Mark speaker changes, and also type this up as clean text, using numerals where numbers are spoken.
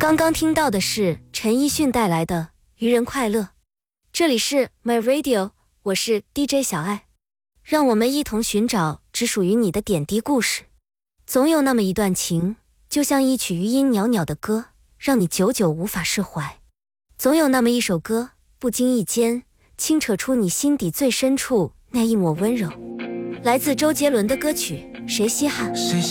Speaker 1: 刚刚听到的是陈奕迅带来的《愚人快乐》，这里是 My Radio， 我是 DJ 小爱，让我们一同寻找只属于你的点滴故事。总有那么一段情，就像一曲余音袅袅的歌，让你久久无法释怀。总有那么一首歌，不经意间轻扯出你心底最深处那一抹温柔。来自周杰伦的歌曲《谁稀罕》。